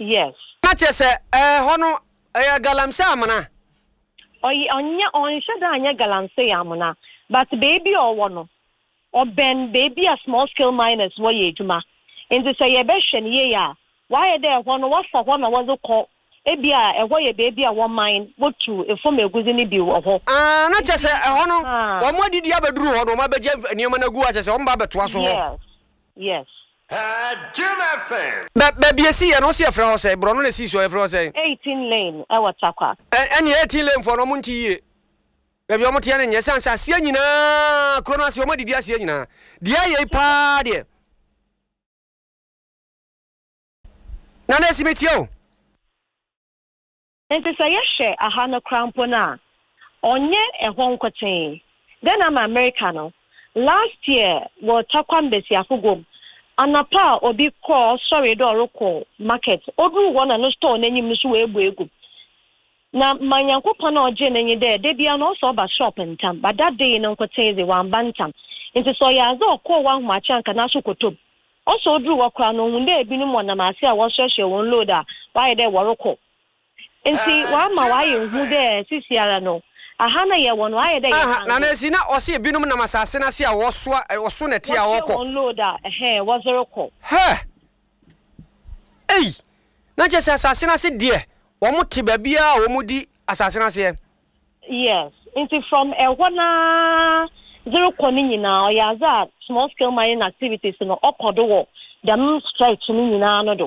Yes. Na chese hono galamsey amana. On should anya galamsey amana. But baby or one. Or ben baby a small scale miners wo ye juma. Into say ye beshen ye ya. Why there one was for one was a call. Ebia e wo ye baby a one mine what to e form eguzi ni bi wo ho. Na chese hono wo mo didi abeduru hono ma beje nioma na gu a chese wo mba beto aso ho. Yes. Jim FM. Baby see no see afra ho say bro no na see so afra ho say 18 lane e watakwa. Any 18 lane for no mo ntiye. Baby omo tie ne nyesa nsa asia nyina krono ase omo didi asia nyina. Dia ye pa de. Na na simetio. Enti say ye aha no crampo na. Onye ehon koten. Then I'm American. Last year wo takwa mbesi afugom. Anapa obi call sorry do roko market. Odu one no store n'enyim no so we egu. Na manyankopa na oje n'enyi de bia no so ba shop ntam. But that day no koten ze wan bantam. Enti so ya zo call wan huacha nka na so kotob. Also odu wo kwa no hunde ebinu mo na mase a wo hwehwe won load a why de woroko. Enti wa ma wa ye hu de sisiara no. Ahana ye won wa ye de na na si na ose ebinum na masase na se a woso na tie a woko won load a was woroko. Ei na je asase na se de wo mo te ba bia wo mo di asase na se. Yes, into from ehona zero koni nyina ya za small scale mining activities no okodo wo dem strike ni nyina no do.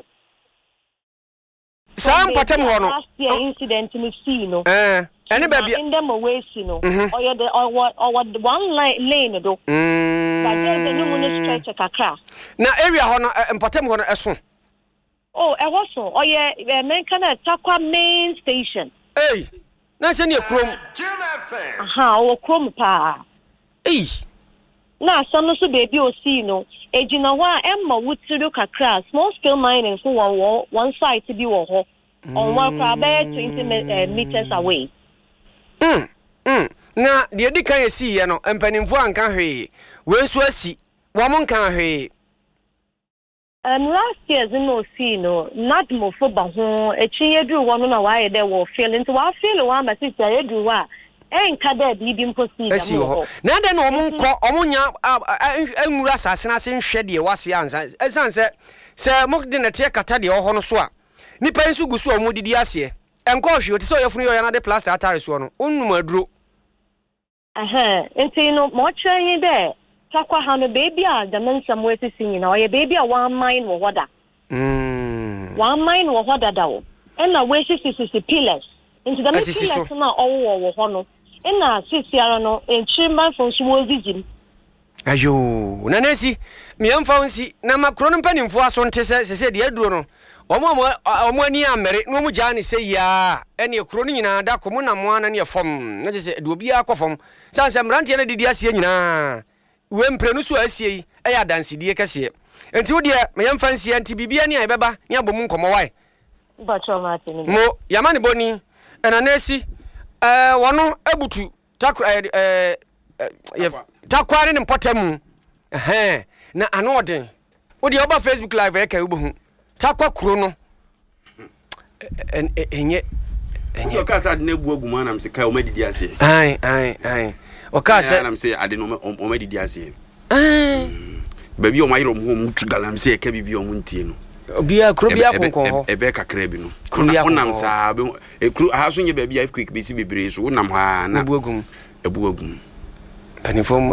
Sam patem ho no. Last year incident ni see no. Any baby in them away no. Or you the or one lane do. But there's the new stretch kakra. Na area ho no patem ho no eso. Oh, e was so. Oh yeah, men kana Takwa main station. Hey. Na se ne krom. Aha, o krom pa. Hey. Na some so baby o see no. Ejina wa emma wutiru kakra small scale mining so one side to be wo ho. On one crab 20 meters away. Na de di kan esi ye no empanimfo anka hwe we nso asi wo mo nka hwe last year no see no not mo fo ba ho echi edu wo no na wa ye de wo feel into wa feel wa ma sister edu wa enka de bi mpo see ho na de no mo nko omunya anwura asase na se nhwe de wase ansa esan se mo de na tie kata de ho no so a nipa nsu gusu o mo didi ase enko hwe o ti so yefunu yo ya na de plaster atare so no onnum aduro enti no mo chenye de Takwa hano baby a the men some way to sing na o baby a one mine wo hoda one mine wo hoda dawo and na we sisi pillars into the pillars na owo wo ho no and na sisi ara no enchimba fon so wo zizim ayo na nesi mi amfa onsi na makro no mpanimfo aso ntese sese de aduro no omo ani amere no mu jani se ya ene ekro no nyina da komo na mo ana ne fom na je se de obi akofom sanse mrantie na didi asie nyina we mprenu so asie eya dansidie kese enti wo de me yamfa nsie enti bibia ne ebeba ne abom nkomo wai bacho martin mo yamane boni ena nesi wono abutu takware ne potamu na anoden wo de oba Facebook live e ka ubohu takwa kuro no enye so kasa de nebu aguma na mse kai o madidi ase ai o kasa na mse ade no o madidi ase baby o mayiro mo mutu galamse e ka bibi o muntie no obia kuro bia konkon ho ebe kakra bi no onam sa e kuro ha so nye baby a quick besi bebre so onam ha na ebu agum panifom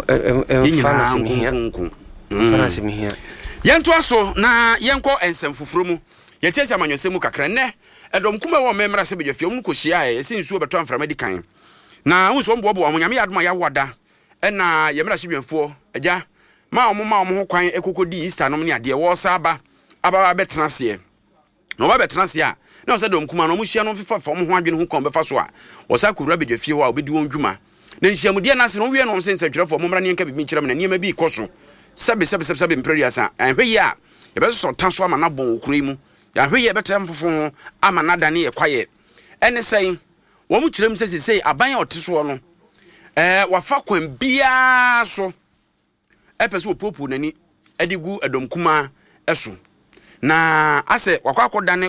fanasi mihia yento aso na yenko ensem foforo mu yetiesa manyosemu kakra ne edom kuma wo memra se bedwafie mu kohia e esi nsuo beto amfra medikan na unso mbobo wo nyame yadoma ya woda na yemra hyebenfo agya ma omo ho kwan ekokodi Easter nom ne ade wo sa aba betena se no ba betena se a na so dom kuma no mu hia no fefa fom ho adwene ho kon befa so a wo sa korura bedwafie wo a obedi won dwuma na nhyiamudie na se no wie no sense twerefo momra ne nka bibi nkyerem na niema bi ikoso sabe imperiasa ahwe ya yebeso tanso ama na bon okure mu ahwe ya betem fofo ama na dane ye kwaye ene sei wo mu kyerem sei aban oteso no wafa kwan bia so epese opopo nani adigu adomkuma eso na ase wakwa dane